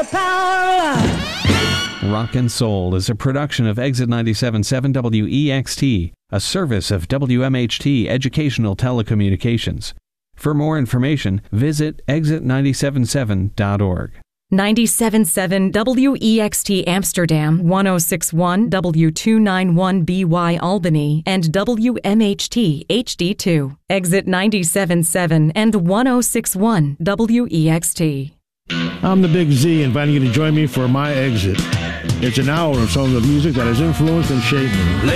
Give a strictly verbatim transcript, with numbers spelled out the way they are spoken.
power of love. Rock and Soul is a production of Exit ninety-seven point seven W E X T, a service of W M H T Educational Telecommunications. For more information, visit exit nine seven seven dot org. ninety-seven point seven W E X T Amsterdam, ten sixty-one W two ninety-one B Y Albany, and W M H T H D two. Exit ninety-seven point seven and ten sixty-one W E X T. I'm the Big Z, inviting you to join me for My Exit. It's an hour of songs of music that has influenced and shaped me.